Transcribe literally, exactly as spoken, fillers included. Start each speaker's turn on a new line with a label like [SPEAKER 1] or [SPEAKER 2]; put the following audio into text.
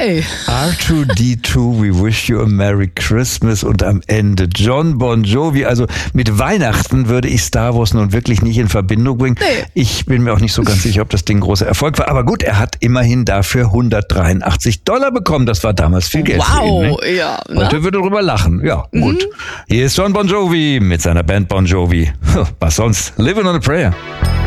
[SPEAKER 1] Okay.
[SPEAKER 2] R zwei D zwei, we wish you a Merry Christmas und am Ende John Bon Jovi. Also mit Weihnachten würde ich Star Wars nun wirklich nicht in Verbindung bringen.
[SPEAKER 1] Nee.
[SPEAKER 2] Ich bin mir auch nicht so ganz sicher, ob das Ding ein großer Erfolg war. Aber gut, er hat immerhin dafür hundertdreiundachtzig Dollar bekommen. Das war damals viel Geld
[SPEAKER 1] wow,
[SPEAKER 2] für ihn. Ne?
[SPEAKER 1] Ja. Ne?
[SPEAKER 2] Heute würde er darüber lachen. Ja, gut. Mhm. Hier ist John Bon Jovi mit seiner Band Bon Jovi. Was sonst? Living on a Prayer.